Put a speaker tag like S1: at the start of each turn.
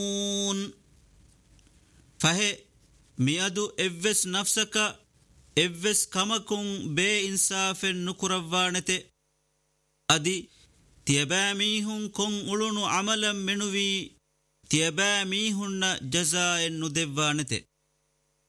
S1: فهي ميادو إفس نفسك إفس كمكم بي إنصاف نكرفانته أدي تيباميهن كن أولون عملا منوي تيباميهن جزاء ندفانته